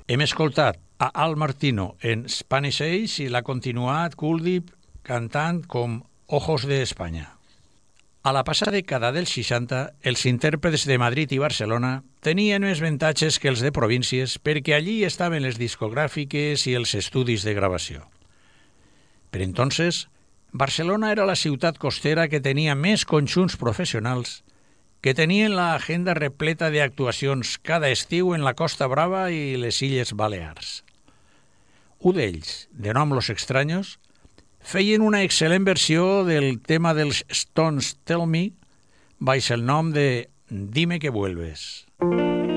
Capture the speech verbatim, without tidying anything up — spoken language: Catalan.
Hem escoltat a Al Martino en Spanish Age i l'ha continuat Kuldip cantant com Ojos de España. A la passada dècada dels seixanta, els intèrprets de Madrid i Barcelona tenien més avantatges que els de províncies perquè allí estaven les discogràfiques i els estudis de gravació. Per entonces, Barcelona era la ciutat costera que tenia més conjunts professionals, que tenien l'agenda repleta d'actuacions cada estiu en la Costa Brava i les Illes Balears. Un d'ells, de nom Los Extraños, feien una excel·lent versió del tema dels Stones Tell Me baix el nom de Dime que vuelves.